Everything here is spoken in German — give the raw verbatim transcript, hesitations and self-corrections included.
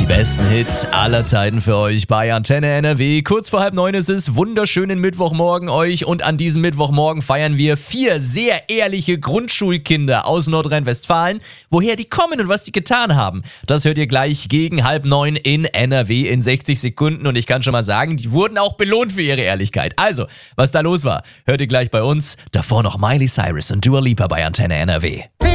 Die besten Hits aller Zeiten für euch bei Antenne N R W. Kurz vor halb neun ist es. Wunderschönen Mittwochmorgen euch. Und an diesem Mittwochmorgen feiern wir vier sehr ehrliche Grundschulkinder aus Nordrhein-Westfalen. Woher die kommen und was die getan haben, das hört ihr gleich gegen halb neun in N R W in sechzig Sekunden. Und ich kann schon mal sagen, die wurden auch belohnt für ihre Ehrlichkeit. Also, was da los war, hört ihr gleich bei uns. Davor noch Miley Cyrus und Dua Lipa bei Antenne N R W.